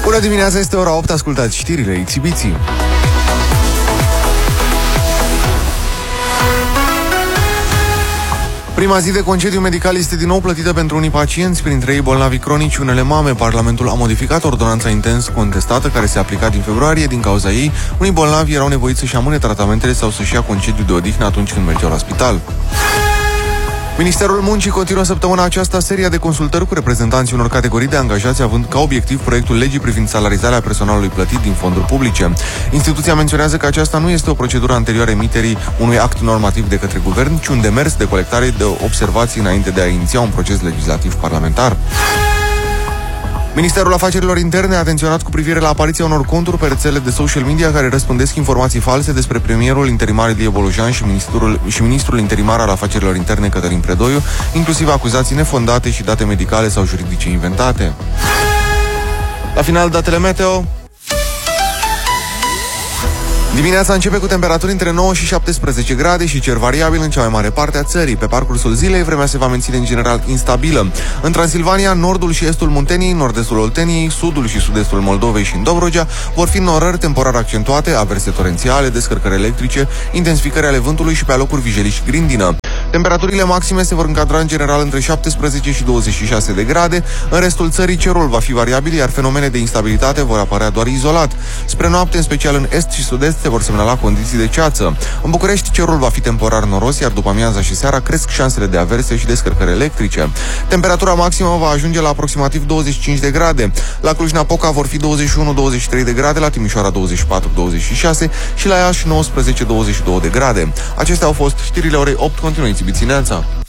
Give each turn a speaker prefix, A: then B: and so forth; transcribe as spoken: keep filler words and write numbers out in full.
A: Bună dimineața, este ora opt, ascultați știrile Exhibiții. Prima zi de concediu medical este din nou plătită pentru unii pacienți, printre ei bolnavi cronici, unele mame. Parlamentul a modificat ordonanța intens contestată, care se aplica din februarie. Din cauza ei, unii bolnavi erau nevoiți să-și amâne tratamentele sau să-și ia concediu de odihnă atunci când mergeau la spital. Ministerul Muncii continuă săptămâna aceasta seria de consultări cu reprezentanții unor categorii de angajați, având ca obiectiv proiectul legii privind salarizarea personalului plătit din fonduri publice. Instituția menționează că aceasta nu este o procedură anterioară emiterii unui act normativ de către guvern, ci un demers de colectare de observații înainte de a iniția un proces legislativ parlamentar. Ministerul Afacerilor Interne a atenționat cu privire la apariția unor conturi pe rețele de social media care răspândesc informații false despre premierul interimar Ilie Bolujean și ministrul, și ministrul interimar al Afacerilor Interne Cătălin Predoiu, inclusiv acuzații nefondate și date medicale sau juridice inventate. La final, datele meteo. Dimineața începe cu temperaturi între nouă și șaptesprezece grade și cer variabil în cea mai mare parte a țării. Pe parcursul zilei, vremea se va menține în general instabilă. În Transilvania, nordul și estul Munteniei, nord-estul Olteniei, sudul și sud-estul Moldovei și în Dobrogea vor fi norări temporar accentuate, averse torențiale, descărcări electrice, intensificări ale vântului și pe alocuri vijeli și grindină. Temperaturile maxime se vor încadra în general între șaptesprezece și douăzeci și șase de grade. În restul țării cerul va fi variabil, iar fenomene de instabilitate vor apărea doar izolat. Spre noapte, în special în est și sud-est, se vor semnala condiții de ceață. În București, cerul va fi temporar noros, iar după amiaza și seara cresc șansele de averse și descărcări electrice. Temperatura maximă va ajunge la aproximativ douăzeci și cinci de grade. La Cluj-Napoca vor fi douăzeci și unu douăzeci și trei de grade, la Timișoara douăzeci și patru douăzeci și șase și la Iași nouăsprezece douăzeci și doi de grade. Acestea au fost știrile orei opt. Continuă Exhibițineața.